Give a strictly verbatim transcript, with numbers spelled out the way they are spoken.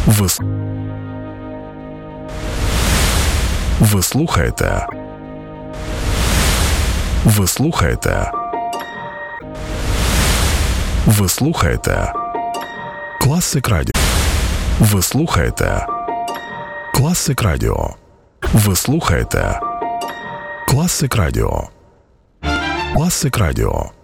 Ви, с- ви слухаєте. Ви слухаєте. Ви слухаєте. Класик Радіо. Ви слухаєте. Класик Радіо. Ви слухаєте. Класик Радіо. Класик Радіо.